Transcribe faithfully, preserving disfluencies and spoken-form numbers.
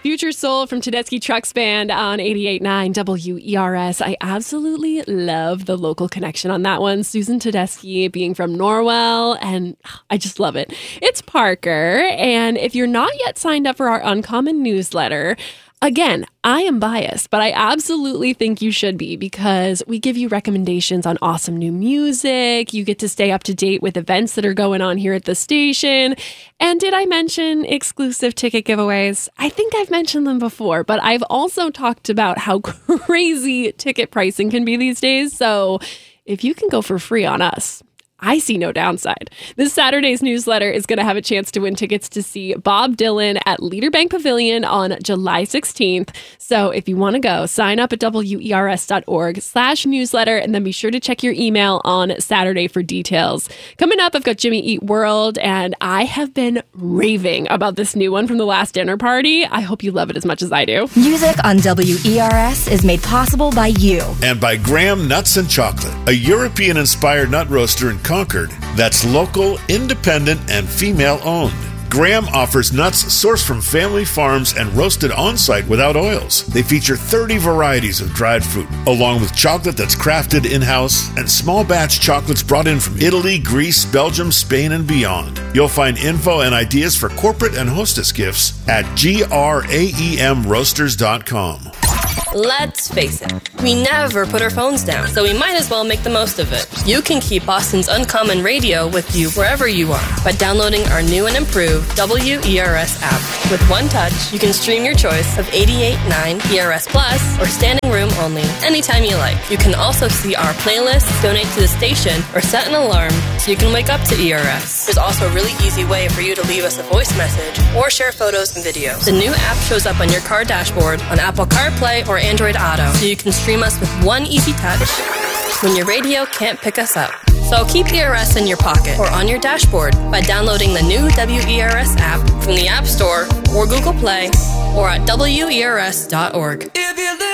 Future Soul from Tedeschi Trucks Band on eighty-eight point nine W E R S. I absolutely love the local connection on that one. Susan Tedeschi being from Norwell, and I just love it. It's Parker, and if you're not yet signed up for our Uncommon newsletter, again, I am biased, but I absolutely think you should be because we give you recommendations on awesome new music. You get to stay up to date with events that are going on here at the station. And did I mention exclusive ticket giveaways? I think I've mentioned them before, but I've also talked about how crazy ticket pricing can be these days. So if you can go for free on us, I see no downside. This Saturday's newsletter is going to have a chance to win tickets to see Bob Dylan at Leader Bank Pavilion on July sixteenth. So if you want to go, sign up at wers.org slash newsletter, and then be sure to check your email on Saturday for details. Coming up, I've got Jimmy Eat World, and I have been raving about this new one from the last dinner party. I hope you love it as much as I do. Music on W E R S is made possible by you. And by Graham Nuts and Chocolate, a European-inspired nut roaster in Concord that's local, independent, and female-owned. Graham offers nuts sourced from family farms and roasted on-site without oils. They feature thirty varieties of dried fruit, along with chocolate that's crafted in-house and small batch chocolates brought in from Italy, Greece, Belgium, Spain, and beyond. You'll find info and ideas for corporate and hostess gifts at graem roasters dot com. Let's face it, we never put our phones down, so we might as well make the most of it. You can keep Boston's Uncommon Radio with you wherever you are by downloading our new and improved W E R S app. With one touch, you can stream your choice of eighty-eight point nine E R S Plus or standing room only anytime you like. You can also see our playlists, donate to the station, or set an alarm so you can wake up to E R S. There's also a really easy way for you to leave us a voice message or share photos and videos. The new app shows up on your car dashboard on Apple CarPlay or Android Auto, so you can stream us with one easy touch when your radio can't pick us up. So keep E R S in your pocket or on your dashboard by downloading the new W E R S app from the App Store or Google Play or at W E R S dot org.